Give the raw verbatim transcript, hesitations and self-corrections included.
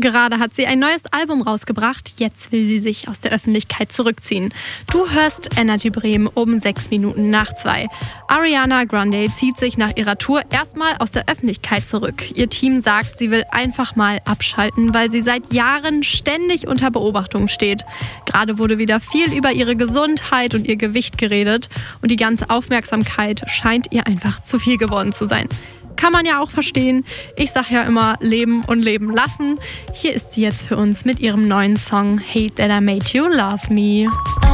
Gerade hat sie ein neues Album rausgebracht. Jetzt will sie sich aus der Öffentlichkeit zurückziehen. Du hörst Energy Bremen um sechs Minuten nach zwei. Ariana Grande zieht sich nach ihrer Tour erstmal aus der Öffentlichkeit zurück. Ihr Team sagt, sie will einfach mal abschalten, weil sie seit Jahren ständig unter Beobachtung steht. Gerade wurde wieder viel über ihre Gesundheit und ihr Gewicht geredet und die ganze Aufmerksamkeit scheint ihr einfach zu viel geworden zu sein. Kann man ja auch verstehen. Ich sag ja immer, leben und leben lassen. Hier ist sie jetzt für uns mit ihrem neuen Song Hate That I Made You Love Me.